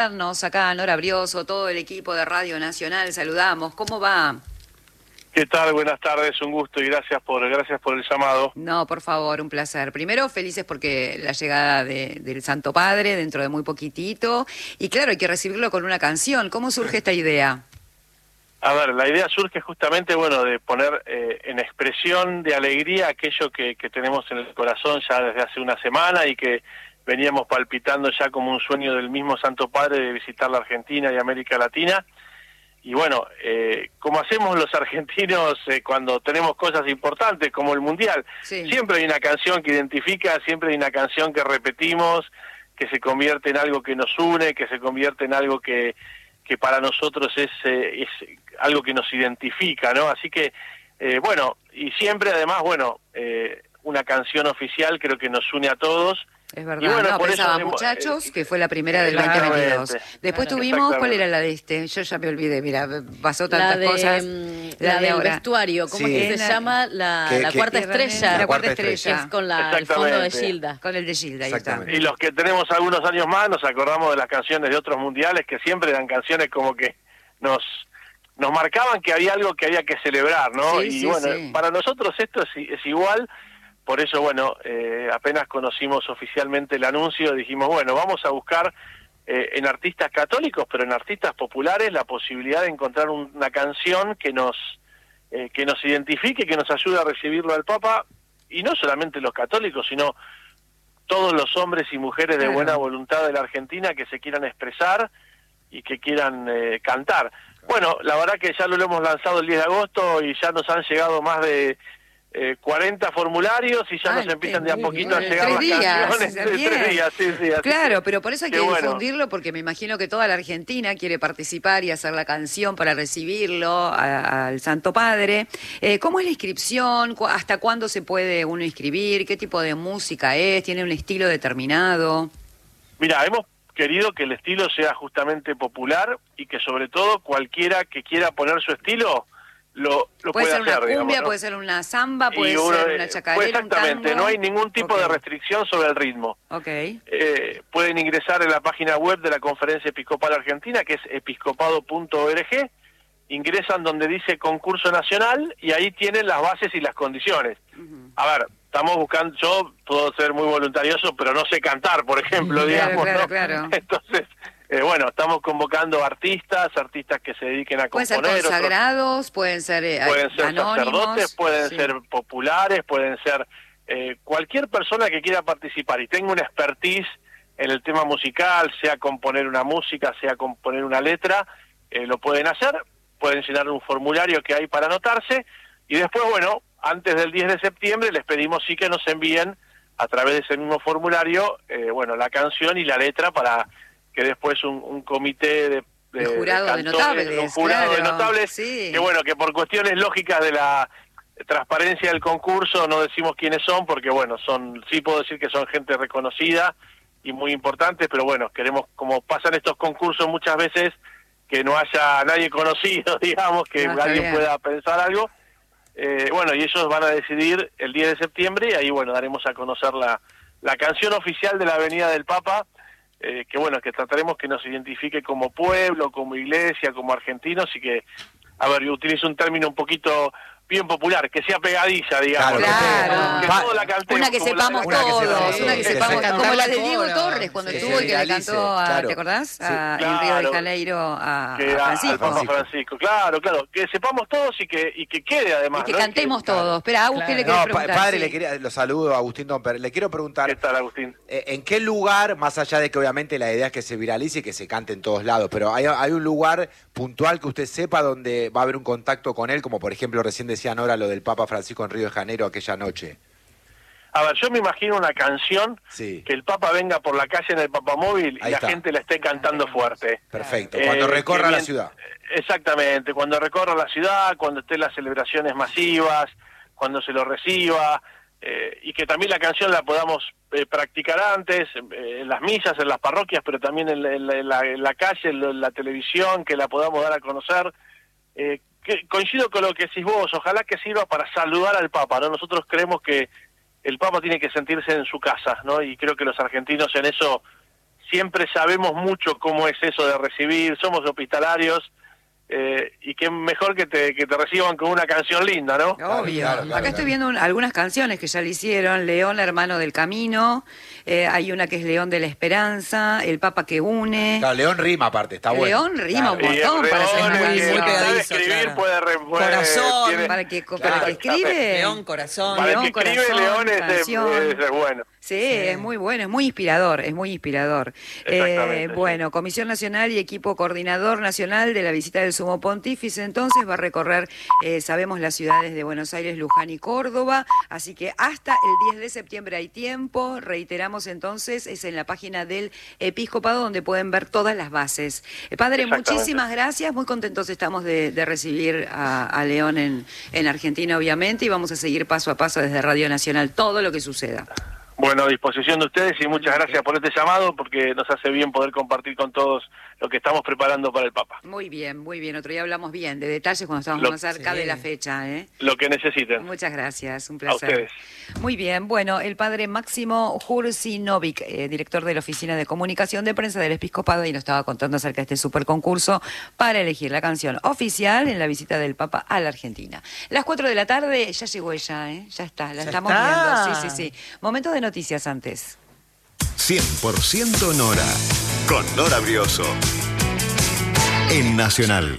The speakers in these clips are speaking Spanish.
Acá Nora Brioso, todo el equipo de Radio Nacional, saludamos. ¿Cómo va? ¿Qué tal? Buenas tardes, un gusto y gracias por el llamado. No, por favor, un placer. Primero, felices porque la llegada del Santo Padre dentro de muy poquitito. Y claro, hay que recibirlo con una canción. ¿Cómo surge esta idea? A ver, la idea surge justamente, de poner en expresión de alegría aquello que tenemos en el corazón ya desde hace una semana y que veníamos palpitando ya como un sueño del mismo Santo Padre de visitar la Argentina y América Latina. Y como hacemos los argentinos cuando tenemos cosas importantes como el Mundial, sí, siempre hay una canción que identifica, siempre hay una canción que repetimos, que se convierte en algo que nos une, que se convierte en algo que para nosotros es algo que nos identifica, ¿no? Así que, y siempre además, una canción oficial creo que nos une a todos. Es verdad, por pensaba eso, Muchachos, que fue la primera del exactamente, 2022. Después tuvimos, ¿cuál era la de este? Yo ya me olvidé, mira, pasó tantas cosas. La del ahora. vestuario, ¿cómo Sí. es que se llama? La cuarta estrella. La cuarta estrella. Que es con el fondo de Gilda. Con el de Gilda, ahí está. Y los que tenemos algunos años más nos acordamos de las canciones de otros mundiales que siempre eran canciones como que nos marcaban que había algo que había que celebrar, ¿no? Sí, sí. Para nosotros esto es igual. Por eso, apenas conocimos oficialmente el anuncio, dijimos, vamos a buscar en artistas católicos, pero en artistas populares, la posibilidad de encontrar una canción que nos identifique, que nos ayude a recibirlo al Papa, y no solamente los católicos, sino todos los hombres y mujeres de buena voluntad de la Argentina que se quieran expresar y que quieran cantar. Bueno, la verdad que ya lo hemos lanzado el 10 de agosto y ya nos han llegado más de 40 formularios y ya nos empiezan de a poquito a llegar las canciones. 3 días, sí. Claro, pero por eso hay que difundirlo, porque me imagino que toda la Argentina quiere participar y hacer la canción para recibirlo al Santo Padre. ¿Cómo es la inscripción? ¿Hasta cuándo se puede uno inscribir? ¿Qué tipo de música es? ¿Tiene un estilo determinado? Mira, hemos querido que el estilo sea justamente popular y que sobre todo cualquiera que quiera poner su estilo lo puede ser hacer, una cumbia, ¿no? puede ser una samba, puede ser una chacarera, exactamente, un tango. No hay ningún tipo de restricción sobre el ritmo. Pueden ingresar en la página web de la Conferencia Episcopal Argentina, que es episcopado.org, ingresan donde dice concurso nacional y ahí tienen las bases y las condiciones. A ver, estamos buscando, yo puedo ser muy voluntarioso, pero no sé cantar, por ejemplo, digamos, ¿no? Claro. Entonces, estamos convocando artistas que se dediquen a componer. Pueden ser consagrados, pueden ser anónimos, sacerdotes, pueden ser populares, pueden ser cualquier persona que quiera participar y tenga una expertise en el tema musical, sea componer una música, sea componer una letra, lo pueden hacer, pueden llenar un formulario que hay para anotarse y después, antes del 10 de septiembre les pedimos sí que nos envíen a través de ese mismo formulario, la canción y la letra para que después un comité de jurado de notables, un jurado de notables, que por cuestiones lógicas de la transparencia del concurso no decimos quiénes son, porque sí puedo decir que son gente reconocida y muy importantes, pero queremos, como pasan estos concursos muchas veces, que no haya nadie conocido, digamos, que alguien pueda pensar algo, y ellos van a decidir el 10 de septiembre y ahí, daremos a conocer la canción oficial de la Avenida del Papa, que trataremos que nos identifique como pueblo, como iglesia, como argentinos y que, yo utilizo un término un poquito bien popular, que sea pegadiza, digamos. Claro. Que todos la cantemos. Una que sepamos todos, como la de Diego coro. Torres cuando estuvo y que le cantó, ¿te acordás? En Río de Janeiro a Francisco. Al Papa Francisco, claro, que sepamos todos y que quede además. Y que cantemos todos. Espera, Agus, ¿qué le querés preguntar? Padre, lo saludo a Agustín Domper. Le quiero preguntar, ¿qué tal, Agustín? ¿En qué lugar, más allá de que obviamente la idea es que se viralice y que se cante en todos lados, pero hay un lugar puntual que usted sepa donde va a haber un contacto con él, como por ejemplo recién decían ahora lo del Papa Francisco en Río de Janeiro aquella noche? A ver, yo me imagino una canción que el Papa venga por la calle en el Papamóvil y la gente la esté cantando fuerte. Perfecto, cuando recorra la ciudad. Exactamente, cuando recorra la ciudad, cuando estén las celebraciones masivas, cuando se lo reciba, y que también la canción la podamos practicar antes, en las misas, en las parroquias, pero también en la calle, en la televisión, que la podamos dar a conocer. Coincido con lo que decís vos, ojalá que sirva para saludar al Papa, ¿no? Nosotros creemos que el Papa tiene que sentirse en su casa, ¿no? Y creo que los argentinos en eso siempre sabemos mucho cómo es eso de recibir, somos hospitalarios, y qué mejor que te reciban con una canción linda, ¿no? Obvio. Acá estoy viendo algunas canciones que ya le hicieron. León, hermano del camino. Hay una que es León de la esperanza. El Papa que une. Claro, León rima aparte, está bueno. León rima un montón para hacer una canción. Muy pegadizo, escribir, claro. Corazón. Para que escribe. León, corazón. Para León, que escribe corazón, León es bueno. Sí, es muy bueno, es muy inspirador, es muy inspirador. Bueno, Comisión Nacional y Equipo Coordinador Nacional de la visita del Sumo Pontífice, entonces va a recorrer, sabemos, las ciudades de Buenos Aires, Luján y Córdoba, así que hasta el 10 de septiembre hay tiempo, reiteramos entonces, es en la página del Episcopado donde pueden ver todas las bases. Padre, muchísimas gracias, muy contentos estamos de recibir a León en Argentina, obviamente, y vamos a seguir paso a paso desde Radio Nacional todo lo que suceda. Bueno, a disposición de ustedes y muchas gracias por este llamado porque nos hace bien poder compartir con todos lo que estamos preparando para el Papa. Muy bien, muy bien. Otro día hablamos bien de detalles cuando estamos más cerca de la fecha. Lo que necesiten. Muchas gracias, un placer. A ustedes. Muy bien, bueno, el padre Máximo Jursinovic, director de la Oficina de Comunicación de Prensa del Episcopado, y nos estaba contando acerca de este super concurso para elegir la canción oficial en la visita del Papa a la Argentina. Las 4 de la tarde, ya llegó ella, ya está, la estamos viendo. Sí. Momento de noticias antes. 100% Nora, con Nora Brioso, en Nacional.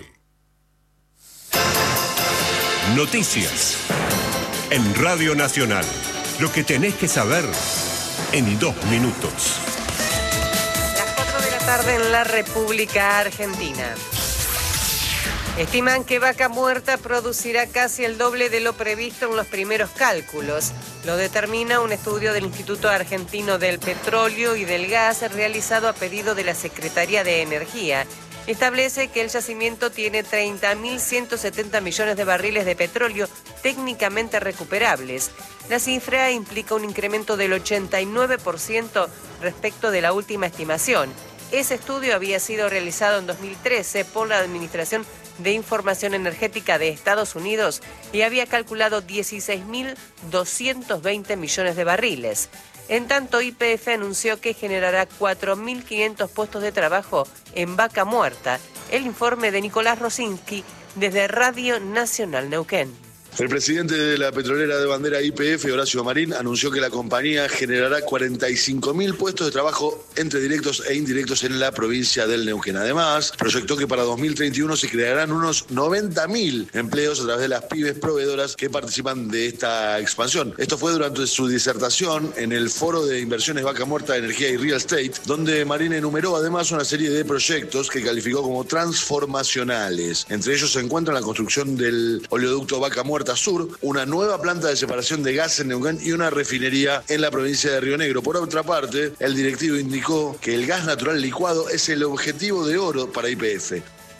Noticias, en Radio Nacional. Lo que tenés que saber en 2 minutos. Las 4 de la tarde en la República Argentina. Estiman que Vaca Muerta producirá casi el doble de lo previsto en los primeros cálculos. Lo determina un estudio del Instituto Argentino del Petróleo y del Gas realizado a pedido de la Secretaría de Energía. Establece que el yacimiento tiene 30.170 millones de barriles de petróleo técnicamente recuperables. La cifra implica un incremento del 89% respecto de la última estimación. Ese estudio había sido realizado en 2013 por la Administración de Información Energética de Estados Unidos y había calculado 16.220 millones de barriles. En tanto, YPF anunció que generará 4.500 puestos de trabajo en Vaca Muerta. El informe de Nicolás Rosinski desde Radio Nacional Neuquén. El presidente de la petrolera de bandera YPF, Horacio Marín, anunció que la compañía generará 45.000 puestos de trabajo entre directos e indirectos en la provincia del Neuquén. Además, proyectó que para 2031 se crearán unos 90.000 empleos a través de las pymes proveedoras que participan de esta expansión. Esto fue durante su disertación en el Foro de Inversiones Vaca Muerta, Energía y Real Estate, donde Marín enumeró además una serie de proyectos que calificó como transformacionales. Entre ellos se encuentra la construcción del oleoducto Vaca Muerta Sur, una nueva planta de separación de gas en Neuquén y una refinería en la provincia de Río Negro. Por otra parte, el directivo indicó que el gas natural licuado es el objetivo de oro para YPF.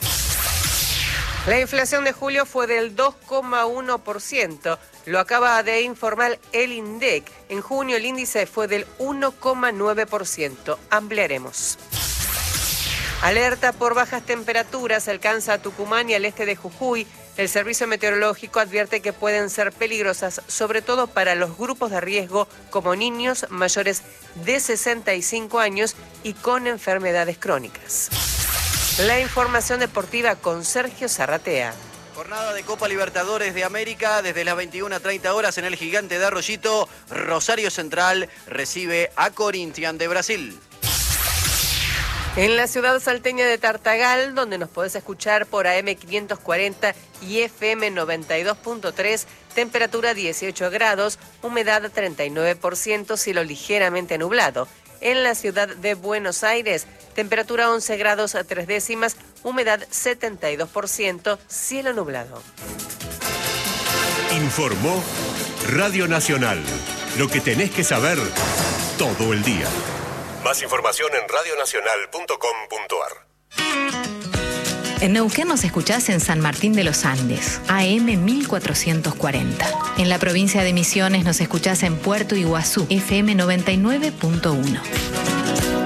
La inflación de julio fue del 2,1%. Lo acaba de informar el INDEC. En junio el índice fue del 1,9%. Ampliaremos. Alerta por bajas temperaturas alcanza a Tucumán y al este de Jujuy. El Servicio Meteorológico advierte que pueden ser peligrosas, sobre todo para los grupos de riesgo como niños mayores de 65 años y con enfermedades crónicas. La información deportiva con Sergio Zarratea. Jornada de Copa Libertadores de América desde las 21:30 horas en el Gigante de Arroyito. Rosario Central recibe a Corinthians de Brasil. En la ciudad salteña de Tartagal, donde nos podés escuchar por AM 540 y FM 92.3, temperatura 18 grados, humedad 39%, cielo ligeramente nublado. En la ciudad de Buenos Aires, temperatura 11 grados 3 décimas, humedad 72%, cielo nublado. Informó Radio Nacional. Lo que tenés que saber todo el día. Más información en radionacional.com.ar. En Neuquén nos escuchás en San Martín de los Andes, AM 1440. En la provincia de Misiones nos escuchás en Puerto Iguazú, FM 99.1.